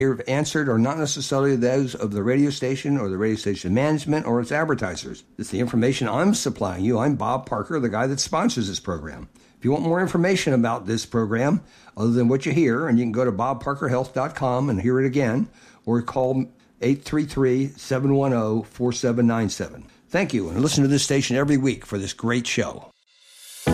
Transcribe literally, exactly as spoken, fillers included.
have answered are not necessarily those of the radio station or the radio station management or its advertisers. It's the information I'm supplying you. I'm Bob Parker, the guy that sponsors this program. If you want more information about this program, other than what you hear, and you can go to bob parker health dot com and hear it again, or call eight three three, seven one zero, four seven nine seven. Thank you, and listen to this station every week for this great show.